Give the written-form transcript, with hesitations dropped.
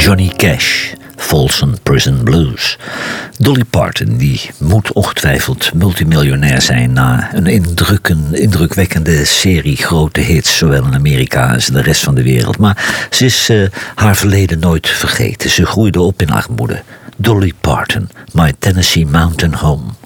Johnny Cash, Folsom Prison Blues. Dolly Parton, die moet ongetwijfeld multimiljonair zijn na een indrukwekkende serie grote hits, zowel in Amerika als in de rest van de wereld. Maar ze is haar verleden nooit vergeten. Ze groeide op in armoede. Dolly Parton, My Tennessee Mountain Home.